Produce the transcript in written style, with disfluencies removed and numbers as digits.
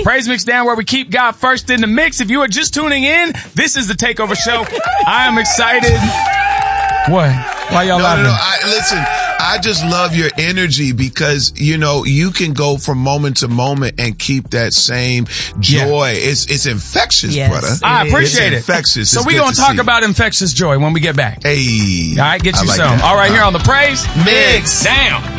Praise Mix Down, where we keep God first in the mix. If you are just tuning in, this is the Takeover Show. I am excited. What? Why y'all laughing? Listen, I just love your energy because, you know, you can go from moment to moment and keep that same joy. Yeah. It's infectious, brother. I appreciate it. It's infectious. So we're going to talk about infectious joy when we get back. Hey. All right, get you like some. That. All right, here on the Praise Mix Down.